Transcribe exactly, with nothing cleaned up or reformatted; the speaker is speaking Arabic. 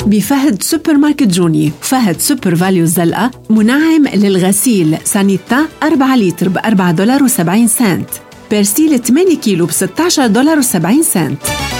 بفهد سوبر ماركت جوني. فهد سوبر فاليو الزلقة منعم للغسيل سانيتا أربعة لتر بأربعة دولار وسبعين سنت. بيرسيل ثمانية كيلو بستاشر دولار وسبعين سنت.